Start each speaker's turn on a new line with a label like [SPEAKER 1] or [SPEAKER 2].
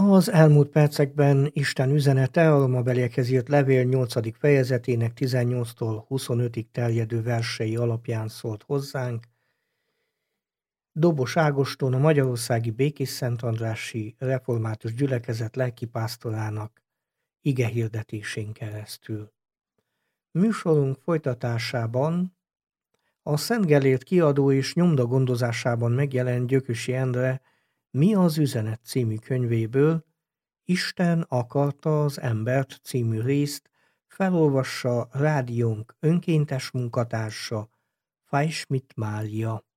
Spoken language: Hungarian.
[SPEAKER 1] Az elmúlt percekben Isten üzenete a rómabeliekhez írt levél 8. fejezetének 18-tól 25-ig terjedő versei alapján szólt hozzánk. Dobos Ágoston, a Magyarországi Békés-Szentandrási Református Gyülekezet lelkipásztorának igehirdetésén keresztül. Műsorunk folytatásában a Szent Gellért kiadó és nyomda gondozásában megjelent Gyökösi Endre Mi az üzenet című könyvéből Isten akarta az embert című részt felolvassa rádiónk önkéntes munkatársa, Fajsmit Mária.